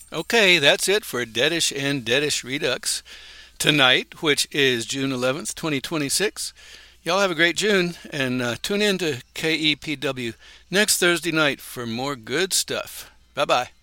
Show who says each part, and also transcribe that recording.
Speaker 1: Okay, that's it for Deadish and Deadish Redux tonight, which is June 11th, 2026. Y'all have a great June and tune in to KEPW next Thursday night for more good stuff. Bye bye.